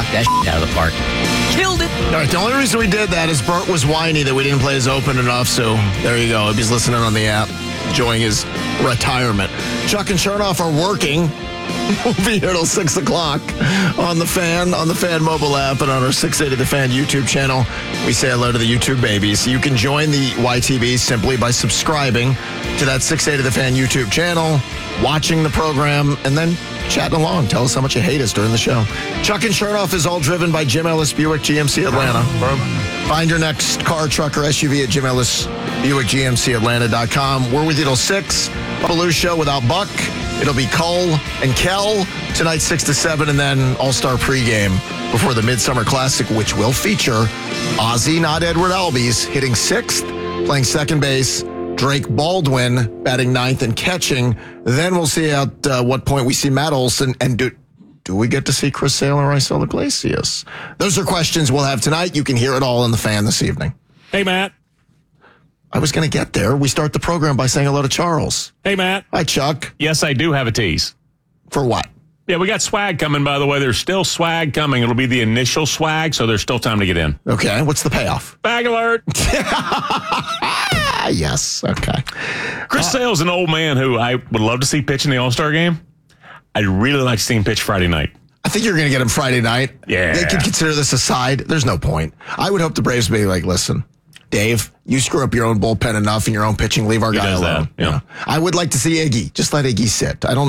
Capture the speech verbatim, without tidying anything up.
knocked that shit out of the park. Killed it. All right, the only reason we did that is Bert was whiny that we didn't play his open enough, so there you go. He's listening on the app, enjoying his retirement. Chuck and Chernoff are working. We'll be here till six o'clock on the Fan, on the Fan mobile app, and on our six eighty The Fan YouTube channel. We say hello to the YouTube babies. You can join the Y T B simply by subscribing to that six eighty The Fan YouTube channel, watching the program, and then chatting along. Tell us how much you hate us during the show. Chuck and Chernoff is all driven by Jim Ellis Buick G M C Atlanta. Find your next car, truck, or S U V at Jim Ellis Buick G M C Atlanta dot com. We're with you till six. Baloo Show without Buck. It'll be Cole and Kel tonight, six to seven, and then All-Star pregame before the Midsummer Classic, which will feature Ozzie, not Edward Albies, hitting sixth, playing second base, Drake Baldwin batting ninth and catching. Then we'll see at uh, what point we see Matt Olson, and do, do we get to see Chris Sale or Raisel Iglesias? Those are questions we'll have tonight. You can hear it all in the Fan this evening. Hey, Matt. I was going to get there. We start the program by saying hello to Charles. Hey, Matt. Hi, Chuck. Yes, I do have a tease. For what? Yeah, we got swag coming, by the way. There's still swag coming. It'll be the initial swag, so there's still time to get in. Okay, what's the payoff? Bag alert. Yes, okay. Chris uh, Sale's an old man who I would love to see pitch in the All-Star game. I'd really like to see him pitch Friday night. I think you're going to get him Friday night. Yeah. They could consider this a side. There's no point. I would hope the Braves would be like, listen, Dave, you screw up your own bullpen enough in your own pitching. Leave our He guy does alone. That, yeah. You know? I would like to see Iggy. Just let Iggy sit. I don't